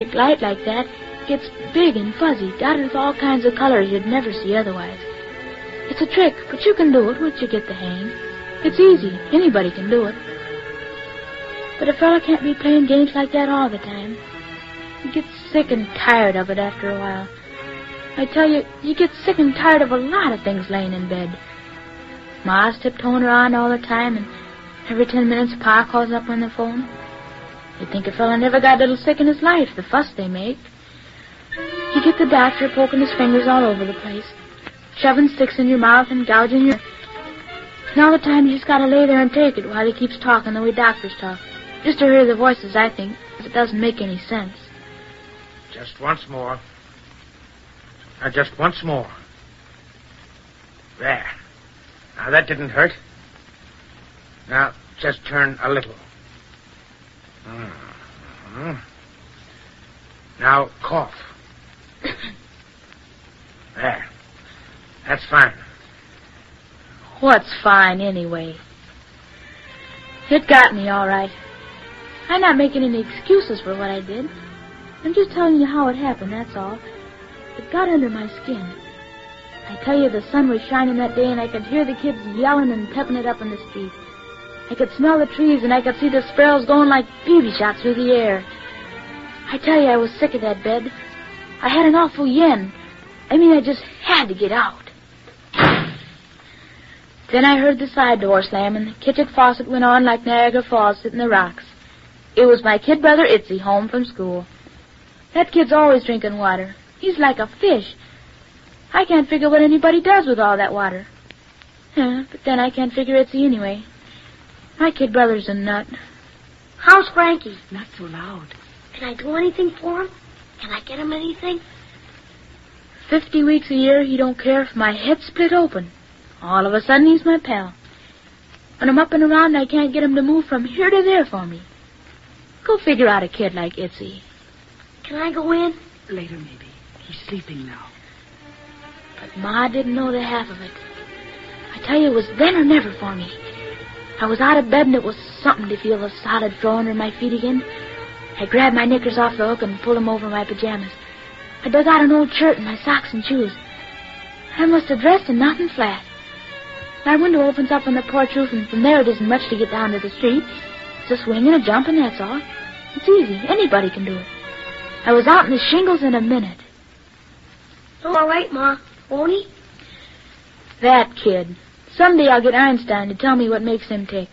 light like that gets big and fuzzy, dotted with all kinds of colors you'd never see otherwise. It's a trick, but you can do it once you get the hang. It's easy. Anybody can do it. But a fella can't be playing games like that all the time. You get sick and tired of it after a while. I tell you, you get sick and tired of a lot of things laying in bed. Ma's tiptoeing around all the time, and every 10 minutes Pa calls up on the phone. You'd think a fella never got a little sick in his life, the fuss they make. You get the doctor poking his fingers all over the place, shoving sticks in your mouth and gouging your... And all the time you just gotta lay there and take it while he keeps talking the way doctors talk. Just to hear the voices, I think, because it doesn't make any sense. Just once more. Now, just once more. There. Now, that didn't hurt. Now, just turn a little. Mm-hmm. Now, cough. There. That's fine. What's fine, anyway? It got me, all right. I'm not making any excuses for what I did. I'm just telling you how it happened, that's all. It got under my skin. I tell you, the sun was shining that day, and I could hear the kids yelling and pepping it up in the street. I could smell the trees, and I could see the sparrows going like BB shots through the air. I tell you, I was sick of that bed. I had an awful yen. I mean, I just had to get out. Then I heard the side door slam, and the kitchen faucet went on like Niagara Falls sitting the rocks. It was my kid brother Itzy home from school. That kid's always drinking water. He's like a fish. I can't figure what anybody does with all that water. But then I can't figure Itzy anyway. My kid brother's a nut. How's Frankie? Not so loud. Can I do anything for him? Can I get him anything? 50 weeks a year, he don't care if my head's split open. All of a sudden, he's my pal. When I'm up and around, I can't get him to move from here to there for me. Go figure out a kid like Itzy. Can I go in? Later, maybe. He's sleeping now. But Ma didn't know the half of it. I tell you, it was then or never for me. I was out of bed, and it was something to feel the solid floor under my feet again. I grabbed my knickers off the hook and pulled them over my pajamas. I dug out an old shirt and my socks and shoes. I must have dressed in nothing flat. My window opens up on the porch roof, and from there it isn't much to get down to the street. It's a swing and a jump, and that's all. It's easy. Anybody can do it. I was out in the shingles in a minute. All right, Ma. Won't he? That kid. Someday I'll get Einstein to tell me what makes him tick.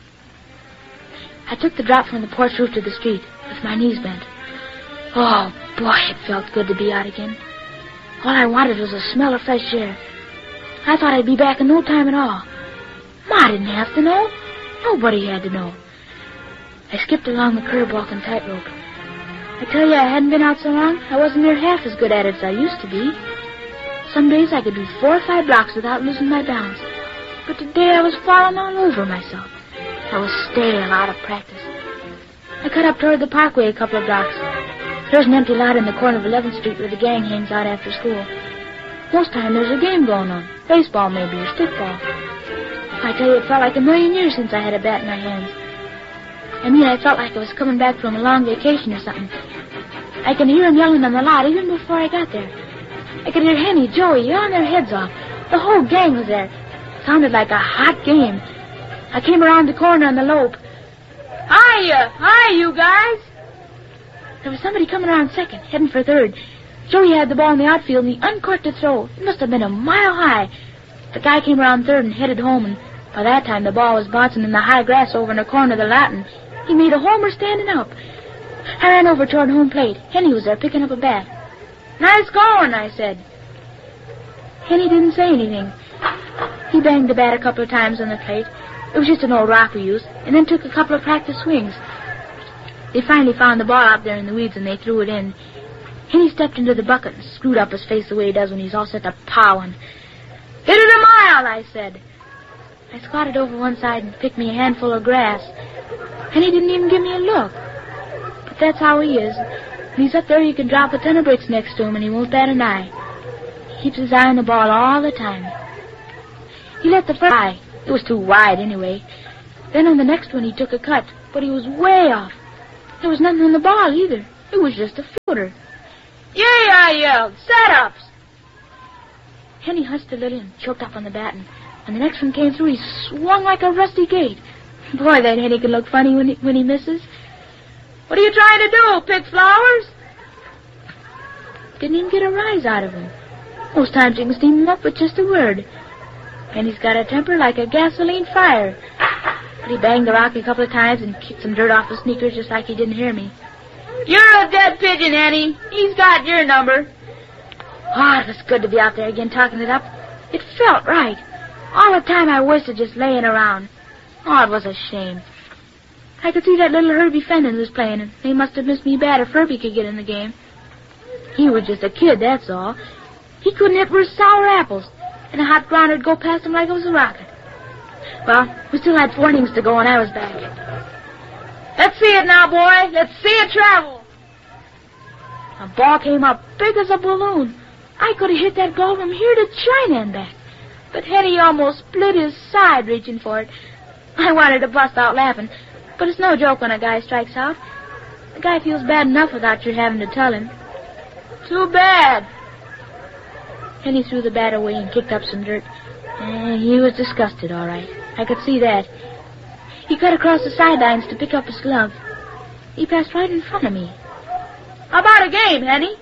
I took the drop from the porch roof to the street with my knees bent. Oh, boy, it felt good to be out again. All I wanted was a smell of fresh air. I thought I'd be back in no time at all. Ma didn't have to know. Nobody had to know. I skipped along the curb walking tightrope. I tell you, I hadn't been out so long, I wasn't near half as good at it as I used to be. Some days I could do 4 or 5 blocks without losing my balance. But today I was falling all over myself. I was stale, out of practice. I cut up toward the parkway a couple of blocks. There's an empty lot in the corner of 11th Street where the gang hangs out after school. Most time there's a game going on. Baseball, maybe, or stickball. I tell you, it felt like a million years since I had a bat in my hands. I mean, I felt like I was coming back from a long vacation or something. I can hear them yelling on the lot even before I got there. I could hear Henny, Joey, yelling their heads off. The whole gang was there. It sounded like a hot game. I came around the corner on the lope. Hi, you guys. There was somebody coming around second, heading for third. Joey had the ball in the outfield, and he uncorked to throw. It must have been a mile high. The guy came around third and headed home, and by that time the ball was bouncing in the high grass over in the corner of the lot, and he made a homer standing up. I ran over toward home plate. Henny was there picking up a bat. Nice going, I said. Henny didn't say anything. He banged the bat a couple of times on the plate. It was just an old rock we used, and then took a couple of practice swings. They finally found the ball out there in the weeds, and they threw it in. Henny stepped into the bucket and screwed up his face the way he does when he's all set to powing. Hit it a mile, I said. I squatted over one side and picked me a handful of grass. Henny didn't even give me a look. But that's how he is. When he's up there, you can drop a ton of bricks next to him, and he won't bat an eye. He keeps his eye on the ball all the time. He let the first eye. It was too wide, anyway. Then on the next one, he took a cut, but he was way off. There was nothing on the ball, either. It was just a floater. "Yay!" I yelled. "Set-ups!" Henny hushed a little and choked up on the bat, and when the next one came through, he swung like a rusty gate. Boy, that Henny can look funny when he misses. "What are you trying to do, pick flowers?" Didn't even get a rise out of him. Most times you can steam him up with just a word. And he's got a temper like a gasoline fire. But he banged the rock a couple of times and kicked some dirt off his sneakers just like he didn't hear me. "You're a dead pigeon, Henny. He's got your number." Oh, it was good to be out there again talking it up. It felt right. All the time I wasted just laying around. Oh, it was a shame. I could see that little Herbie Fenton was playing, and they must have missed me bad if Herbie could get in the game. He was just a kid, that's all. He couldn't hit worth sour apples, and a hot grounder would go past him like it was a rocket. Well, we still had 4 innings to go, and I was back. "Let's see it now, boy. Let's see it travel." A ball came up big as a balloon. I could have hit that ball from here to China and back. But Henny almost split his side reaching for it. I wanted to bust out laughing, but it's no joke when a guy strikes out. The guy feels bad enough without your having to tell him. "Too bad." Henny threw the bat away and kicked up some dirt. He was disgusted, all right. I could see that. He cut across the sidelines to pick up his glove. He passed right in front of me. "How about a game, Henny?"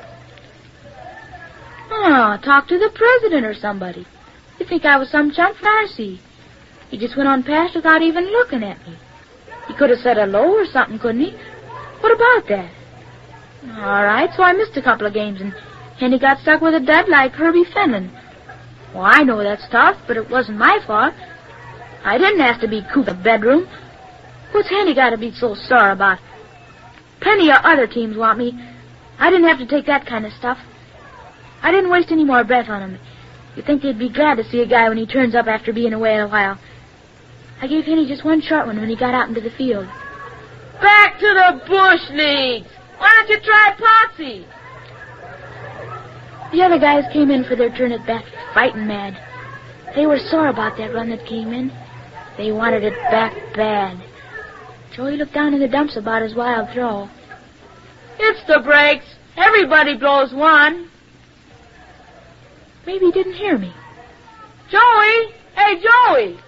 "Oh, talk to the president or somebody. You think I was some chump from Darcy. He just went on past without even looking at me. He could have said hello or something, couldn't he? What about that?" "All right, so I missed a couple of games, and Henny got stuck with a dud like Herbie Fenton. Well, I know that's tough, but it wasn't my fault. I didn't ask to be cooped in the bedroom. What's Henny got to be so sore about? Plenty of other teams want me. I didn't have to take that kind of stuff. I didn't waste any more breath on him. You'd think they'd be glad to see a guy when he turns up after being away a while. I gave Henny just one short one when he got out into the field. "Back to the bush leagues! Why don't you try Potsy?" The other guys came in for their turn at bat, fighting mad. They were sore about that run that came in. They wanted it back bad. Joey looked down in the dumps about his wild throw. "It's the breaks. Everybody blows one." Maybe he didn't hear me. "Joey! Hey, Joey!"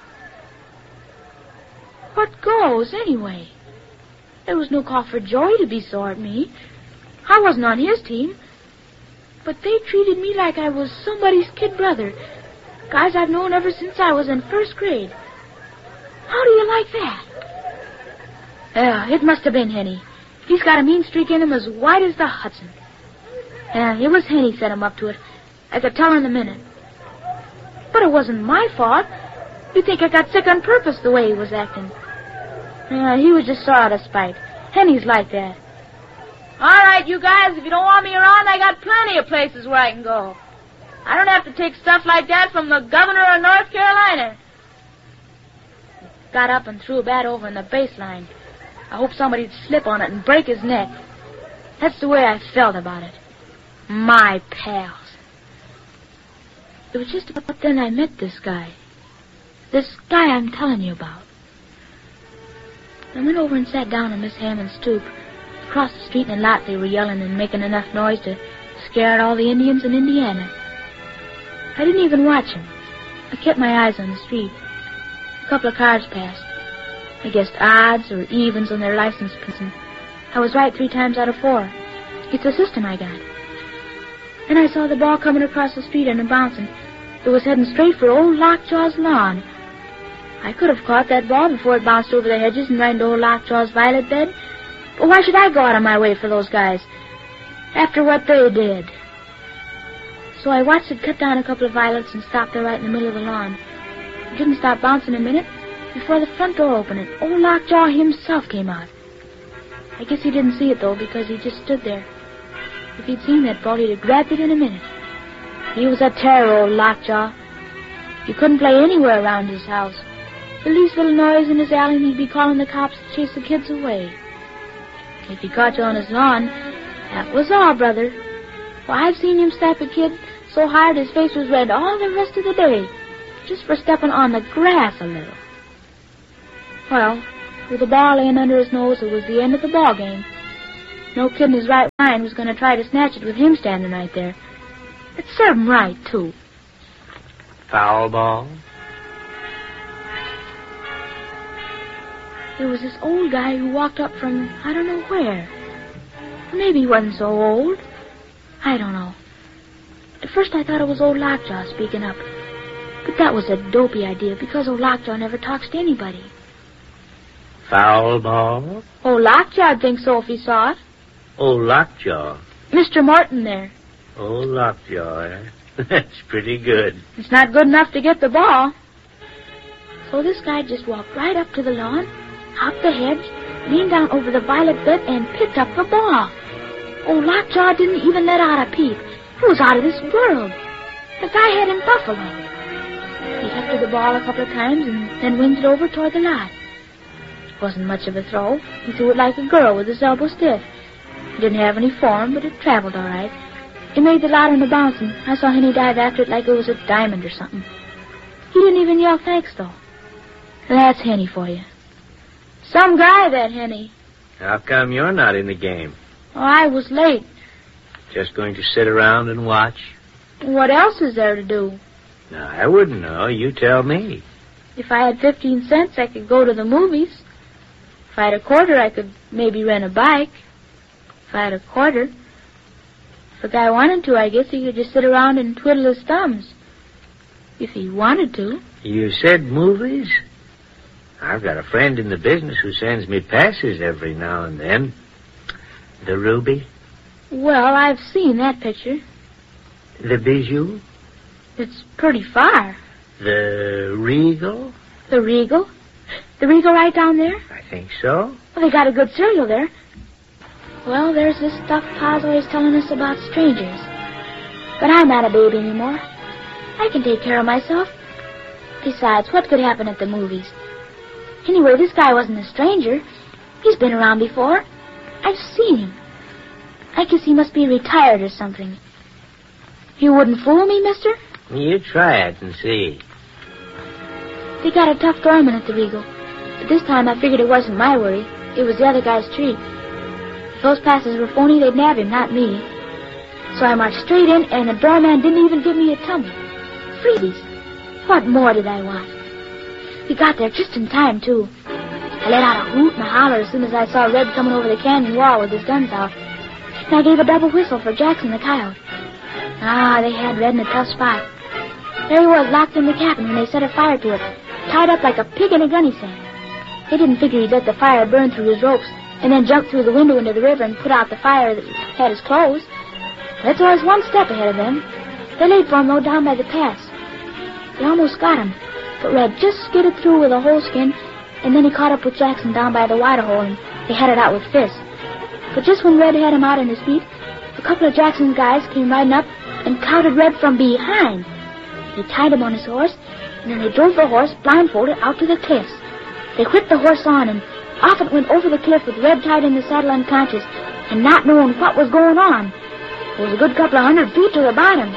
What goes, anyway? There was no call for Joey to be sore at me. I wasn't on his team. But they treated me like I was somebody's kid brother. Guys I've known ever since I was in first grade. How do you like that? Yeah, it must have been Henny. He's got a mean streak in him as wide as the Hudson. Yeah, it was Henny set him up to it. I could tell in a minute. But it wasn't my fault. You'd think I got sick on purpose the way he was acting. He was just sore out of spite. Henny's like that. "All right, you guys, if you don't want me around, I got plenty of places where I can go. I don't have to take stuff like that from the governor of North Carolina." Got up and threw a bat over in the baseline. I hoped somebody'd slip on it and break his neck. That's the way I felt about it. My pals. It was just about then I met this guy. This guy I'm telling you about. I went over and sat down on Miss Hammond's stoop. Across the street in the lot they were yelling and making enough noise to scare out all the Indians in Indiana. I didn't even watch them. I kept my eyes on the street. A couple of cars passed. I guessed odds or evens on their license plates, and I was right 3 times out of 4. It's a system I got. Then I saw the ball coming across the street and a bouncing. It was heading straight for old Lockjaw's lawn. I could have caught that ball before it bounced over the hedges and right into old Lockjaw's violet bed. But why should I go out of my way for those guys after what they did? So I watched it cut down a couple of violets and stop there right in the middle of the lawn. It didn't stop bouncing a minute before the front door opened and old Lockjaw himself came out. I guess he didn't see it, though, because he just stood there. If he'd seen that ball, he'd have grabbed it in a minute. He was a terror, old Lockjaw. You couldn't play anywhere around his house. The least little noise in his alley and he'd be calling the cops to chase the kids away. If he caught you on his lawn, that was all, brother. Why, I've seen him slap a kid so hard his face was red all the rest of the day, just for stepping on the grass a little. Well, with the ball laying under his nose, it was the end of the ball game. No kid in his right mind was going to try to snatch it with him standing right there. It served him right, too. Foul ball? There was this old guy who walked up from I don't know where. Maybe he wasn't so old. I don't know. At first I thought it was old Lockjaw speaking up. But that was a dopey idea because old Lockjaw never talks to anybody. Foul ball? Old Lockjaw'd think so if he saw it. Old Lockjaw? Mr. Morton there. Old Lockjaw, eh? That's pretty good. It's not good enough to get the ball. So this guy just walked right up to the lawn, hopped the hedge, leaned down over the violet bed, and picked up the ball. Old Lockjaw didn't even let out a peep. He was out of this world. The guy had him buffaloed. He hefted the ball a couple of times and then winged it over toward the lot. It wasn't much of a throw. He threw it like a girl with his elbow stiff. It didn't have any form, but it traveled all right. It made the lot on the bounce, and I saw Henny dive after it like it was a diamond or something. He didn't even yell thanks, though. That's Henny for you. Some guy, that Henny. How come you're not in the game? Oh, I was late. Just going to sit around and watch? What else is there to do? No, I wouldn't know. You tell me. If I had 15 cents, I could go to the movies. If I had a quarter, I could maybe rent a bike. If I had a quarter... If a guy wanted to, I guess he could just sit around and twiddle his thumbs. If he wanted to. You said movies? I've got a friend in the business who sends me passes every now and then. The Ruby? Well, I've seen that picture. The Bijou? It's pretty far. The Regal? The Regal? The Regal right down there? I think so. Well, they got a good cereal there. Well, there's this stuff Pa's always telling us about strangers. But I'm not a baby anymore. I can take care of myself. Besides, what could happen at the movies? Anyway, this guy wasn't a stranger. He's been around before. I've seen him. I guess he must be retired or something. You wouldn't fool me, mister? You try it and see. They got a tough doorman at the Regal. But this time I figured it wasn't my worry. It was the other guy's treat. If those passes were phony, they'd nab him, not me. So I marched straight in, and the doorman didn't even give me a tumble. Freebies. What more did I want? We got there just in time, too. I let out a hoot and a holler as soon as I saw Red coming over the canyon wall with his guns out. And I gave a double whistle for Jackson the coyote. Ah, they had Red in a tough spot. There he was, locked in the cabin when they set a fire to it, tied up like a pig in a gunny sack. They didn't figure he'd let the fire burn through his ropes and then jump through the window into the river and put out the fire that had his clothes. That's always one step ahead of them. They laid for him, though, down by the pass. They almost got him, but Red just skidded through with a whole skin, and then he caught up with Jackson down by the water hole, and they had it out with fists. But just when Red had him out on his feet, a couple of Jackson's guys came riding up and clouted Red from behind. They tied him on his horse, and then they drove the horse, blindfolded, out to the cliffs. They whipped the horse on, and off it went over the cliff with Red tied in the saddle unconscious, and not knowing what was going on. It was a good couple of 100 feet to the bottom.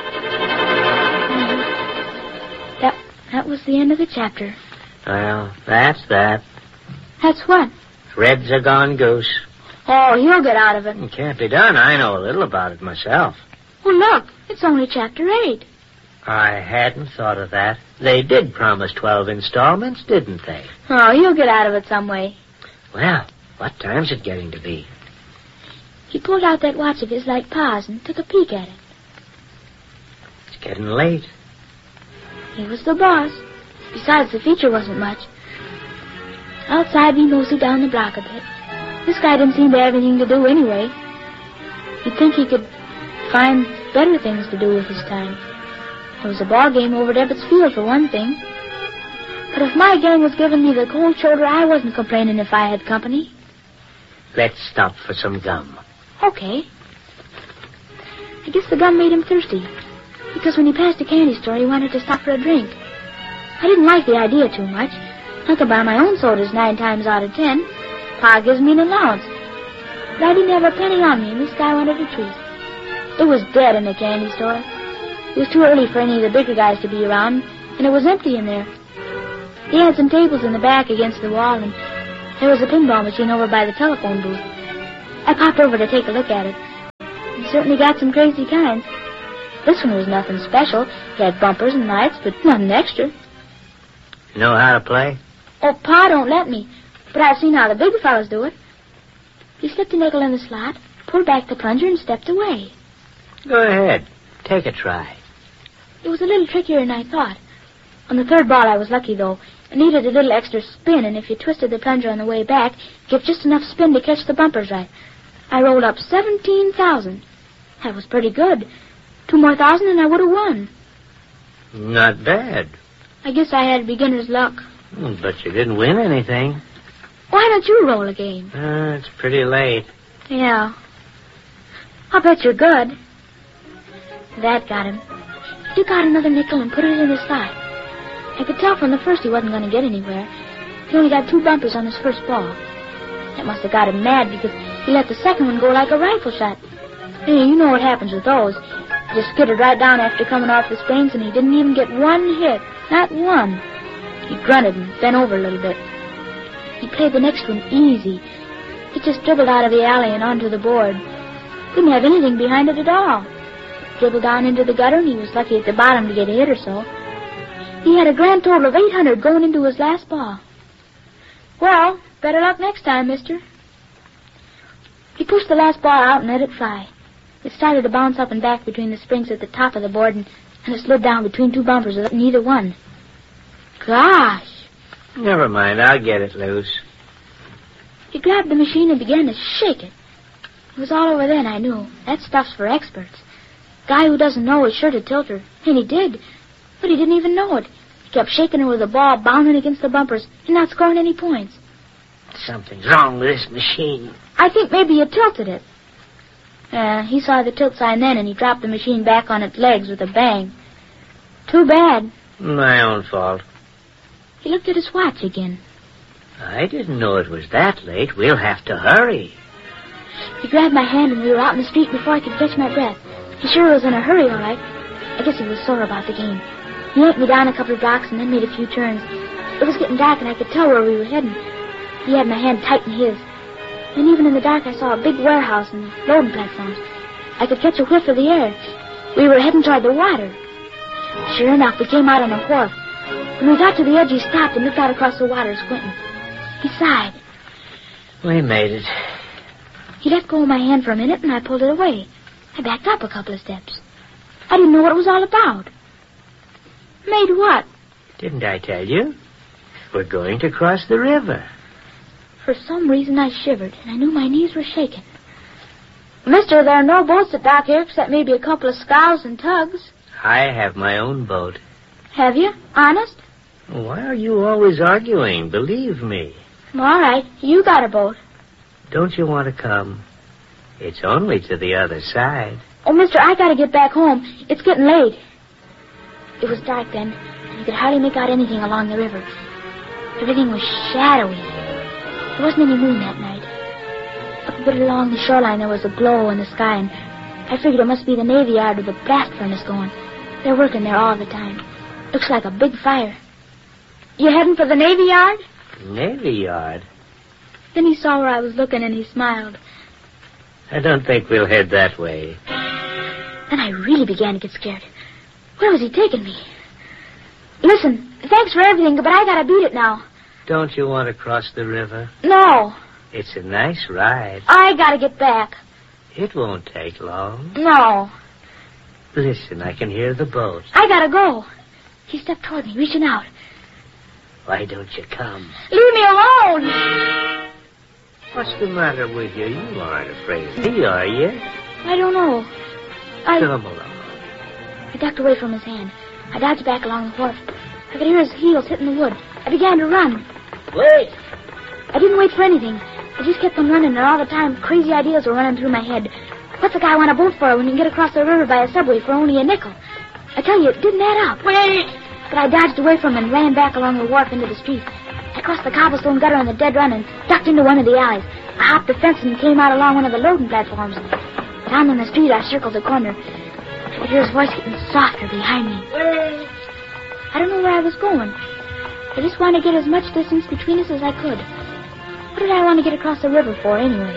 That was the end of the chapter. Well, that's that. That's what? Red's a gone goose. Oh, he'll get out of it. It can't be done. I know a little about it myself. Well, look, it's only chapter 8. I hadn't thought of that. They did promise 12 installments, didn't they? Oh, he'll get out of it some way. Well, what time's it getting to be? He pulled out that watch of his like Pa's and took a peek at it. It's getting late. He was the boss. Besides, the feature wasn't much. Outside, we moseyed down the block a bit. This guy didn't seem to have anything to do anyway. You'd think he could find better things to do with his time. There was a ball game over at Ebbets Field, for one thing. But if my gang was giving me the cold shoulder, I wasn't complaining if I had company. Let's stop for some gum. Okay. I guess the gum made him thirsty, because when he passed the candy store, he wanted to stop for a drink. I didn't like the idea too much. I could buy my own sodas 9 times out of 10. Pa gives me an allowance. But I didn't have a penny on me, and this guy wanted a treat. It was dead in the candy store. It was too early for any of the bigger guys to be around, and it was empty in there. They had some tables in the back against the wall, and there was a pinball machine over by the telephone booth. I popped over to take a look at it. It certainly got some crazy kinds. This one was nothing special. It had bumpers and lights, but nothing extra. You know how to play? Oh, Pa don't let me, but I've seen how the big fellas do it. He slipped a nickel in the slot, pulled back the plunger, and stepped away. Go ahead. Take a try. It was a little trickier than I thought. On the third ball, I was lucky, though. It needed a little extra spin, and if you twisted the plunger on the way back, give just enough spin to catch the bumpers right. I rolled up 17,000. That was pretty good. 2 more thousand, and I would have won. Not bad. I guess I had beginner's luck. But you didn't win anything. Why don't you roll a game? It's pretty late. Yeah. I'll bet you're good. That got him. He took out another nickel and put it in his slot. I could tell from the first he wasn't going to get anywhere. He only got 2 bumpers on his first ball. That must have got him mad because he let the second one go like a rifle shot. Hey, you know what happens with those. He just skittered right down after coming off the springs, and he didn't even get one hit. Not one. He grunted and bent over a little bit. He played the next one easy. He just dribbled out of the alley and onto the board. Didn't have anything behind it at all. Dribbled down into the gutter, and he was lucky at the bottom to get a hit or so. He had a grand total of 800 going into his last ball. Well, better luck next time, mister. He pushed the last ball out and let it fly. It started to bounce up and back between the springs at the top of the board, and it slid down between 2 bumpers without neither one. Gosh! Never mind, I'll get it loose. He grabbed the machine and began to shake it. It was all over then, I knew. That stuff's for experts. Guy who doesn't know is sure to tilt her. And he did. But he didn't even know it. He kept shaking her with the ball bounding against the bumpers and not scoring any points. Something's wrong with this machine. I think maybe you tilted it. He saw the tilt sign then, and he dropped the machine back on its legs with a bang. Too bad. My own fault. He looked at his watch again. I didn't know it was that late. We'll have to hurry. He grabbed my hand, and we were out in the street before I could catch my breath. He sure was in a hurry, all right. I guess he was sore about the game. He yanked me down a couple of blocks and then made a few turns. It was getting dark, and I could tell where we were heading. He had my hand tight in his. And even in the dark, I saw a big warehouse and loading platforms. I could catch a whiff of the air. We were heading toward the water. Sure enough, we came out on a wharf. When we got to the edge, he stopped and looked out across the water, squinting. He sighed. We made it. He let go of my hand for a minute, and I pulled it away. I backed up a couple of steps. I didn't know what it was all about. Made what? Didn't I tell you? We're going to cross the river. For some reason, I shivered, and I knew my knees were shaking. Mister, there are no boats at dock here except maybe a couple of scows and tugs. I have my own boat. Have you? Honest? Why are you always arguing? Believe me. All right. You got a boat. Don't you want to come? It's only to the other side. Oh, mister, I gotta get back home. It's getting late. It was dark then, and you could hardly make out anything along the river. Everything was shadowy. There wasn't any moon that night. Up a bit along the shoreline, there was a glow in the sky, and I figured it must be the Navy Yard with the blast furnace going. They're working there all the time. Looks like a big fire. You heading for the Navy Yard? Navy Yard? Then he saw where I was looking, and he smiled. I don't think we'll head that way. Then I really began to get scared. Where was he taking me? Listen, thanks for everything, but I gotta beat it now. Don't you want to cross the river? No. It's a nice ride. I gotta get back. It won't take long. No. Listen, I can hear the boat. I gotta go. He stepped toward me, reaching out. Why don't you come? Leave me alone. What's the matter with you? You aren't afraid of me, are you? I don't know. Come along. I ducked away from his hand. I dodged back along the wharf. I could hear his heels hitting the wood. I began to run. Wait! I didn't wait for anything. I just kept on running, and all the time, crazy ideas were running through my head. What's a guy want a boat for when you can get across the river by a subway for only a nickel? I tell you, it didn't add up. Wait! But I dodged away from him and ran back along the wharf into the street. I crossed the cobblestone gutter on the dead run and ducked into one of the alleys. I hopped the fence and came out along one of the loading platforms. Down in the street, I circled the corner. I could hear his voice getting softer behind me. Wait! I don't know where I was going. I just wanted to get as much distance between us as I could. What did I want to get across the river for, anyway?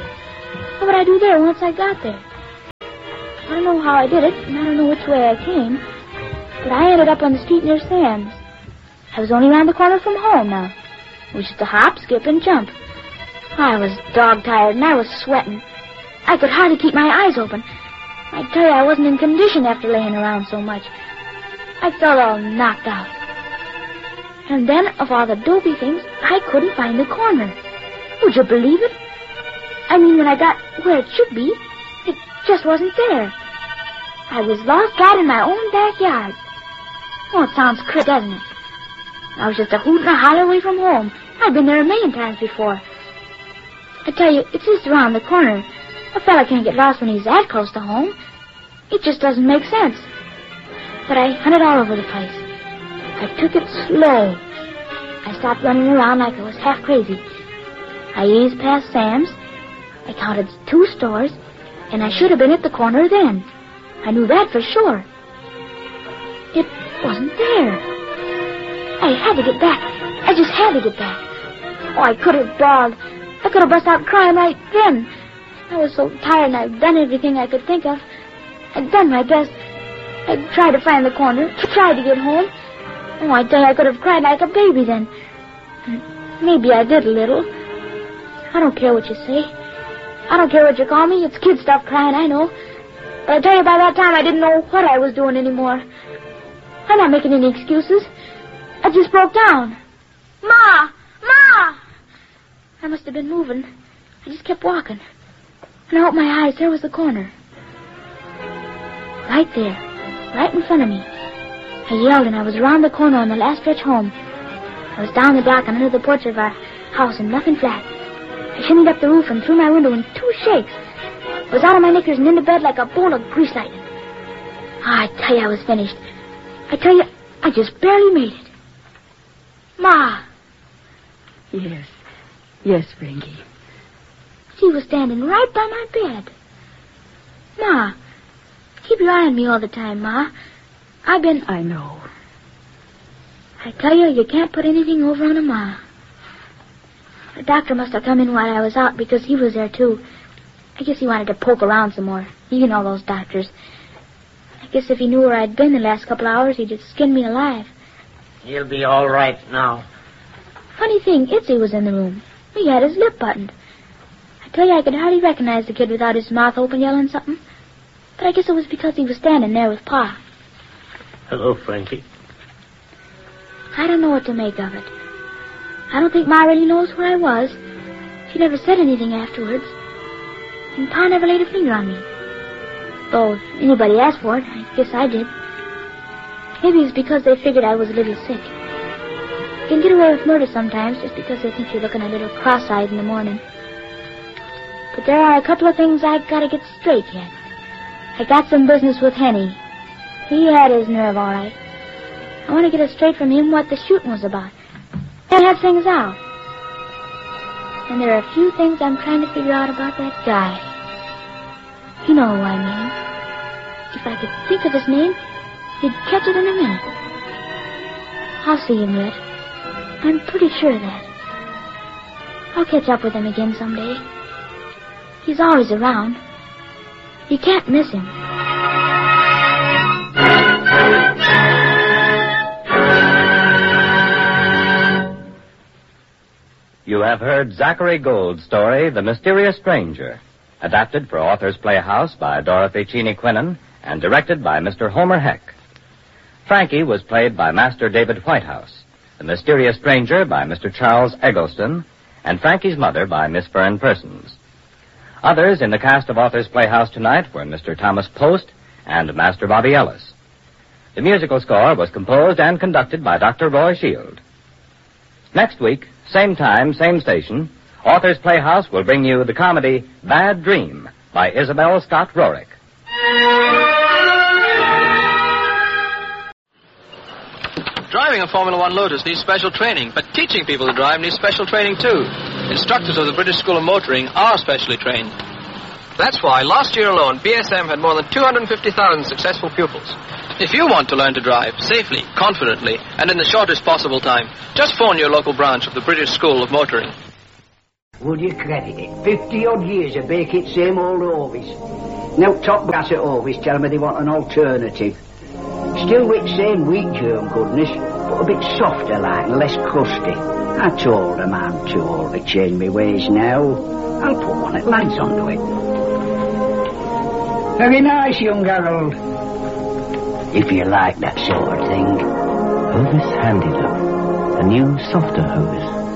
What would I do there once I got there? I don't know how I did it, and I don't know which way I came, but I ended up on the street near Sam's. I was only around the corner from home now. It was just a hop, skip, and jump. I was dog-tired, and I was sweating. I could hardly keep my eyes open. I tell you, I wasn't in condition after laying around so much. I felt all knocked out. And then, of all the dopey things, I couldn't find the corner. Would you believe it? I mean, when I got where it should be, it just wasn't there. I was lost right in my own backyard. Oh, it sounds crit, doesn't it? I was just a hoot and a holler away from home. I'd been there a million times before. I tell you, it's just around the corner. A fella can't get lost when he's that close to home. It just doesn't make sense. But I hunted all over the place. I took it slow. I stopped running around like I was half crazy. I eased past Sam's. I counted 2 stores, and I should have been at the corner then. I knew that for sure. It wasn't there. I had to get back. I just had to get back. Oh, I could have bawled. I could have burst out crying right then. I was so tired, and I'd done everything I could think of. I'd done my best. I tried to find the corner, tried to get home. Oh, I tell you, I could have cried like a baby then. Maybe I did a little. I don't care what you say. I don't care what you call me. It's kid stuff crying, I know. But I tell you, by that time, I didn't know what I was doing anymore. I'm not making any excuses. I just broke down. Ma! Ma! I must have been moving. I just kept walking. And I opened my eyes. There was the corner. Right there. Right in front of me. I yelled, and I was around the corner on the last stretch home. I was down the block and under the porch of our house and nothing flat. I shimmied up the roof and through my window in 2 shakes. I was out of my knickers and into bed like a bowl of grease lightning. I tell you, I was finished. I tell you, I just barely made it. Ma! Yes. Yes, Frankie. She was standing right by my bed. Ma, keep your eye on me all the time, Ma. I know. I tell you, you can't put anything over on a Ma. The doctor must have come in while I was out because he was there, too. I guess he wanted to poke around some more. You know those doctors. I guess if he knew where I'd been the last couple hours, he'd just skin me alive. He'll be all right now. Funny thing, Itzy was in the room. He had his lip buttoned. I tell you, I could hardly recognize the kid without his mouth open yelling something. But I guess it was because he was standing there with Pa. Hello, Frankie. I don't know what to make of it. I don't think Ma really knows where I was. She never said anything afterwards. And Pa never laid a finger on me. Though if anybody asked for it, I guess I did. Maybe it's because they figured I was a little sick. You can get away with murder sometimes just because they think you're looking a little cross-eyed in the morning. But there are a couple of things I've got to get straight yet. I got some business with Henny. He had his nerve all right. I want to get it straight from him what the shooting was about. And have things out. And there are a few things I'm trying to figure out about that guy. You know who I mean. If I could think of his name, you'd catch it in a minute. I'll see him yet. I'm pretty sure of that. I'll catch up with him again someday. He's always around. You can't miss him. You have heard Zachary Gould's story, The Mysterious Stranger, adapted for Authors Playhouse by Dorothy Cheney Quinnen and directed by Mr. Homer Heck. Frankie was played by Master David Whitehouse, The Mysterious Stranger by Mr. Charles Eggleston, and Frankie's mother by Miss Fern Persons. Others in the cast of Authors Playhouse tonight were Mr. Thomas Post and Master Bobby Ellis. The musical score was composed and conducted by Dr. Roy Shield. Next week, same time, same station, Authors Playhouse will bring you the comedy Bad Dream by Isabel Scott Rorick. Driving a Formula One Lotus needs special training, but teaching people to drive needs special training too. Instructors of the British School of Motoring are specially trained. That's why last year alone, BSM had more than 250,000 successful pupils. If you want to learn to drive safely, confidently, and in the shortest possible time, just phone your local branch of the British School of Motoring. Would you credit it? 50-odd years of baking same old Ovis. Now top brass at Ovis tell me they want an alternative. Still with same wheat germ goodness, but a bit softer like and less crusty. I told them I'm too old to change my ways now. I'll put one at Lads onto it. Very nice, young Harold. If you like that sort of thing. Hovis Handy Love, a new, softer Hovis.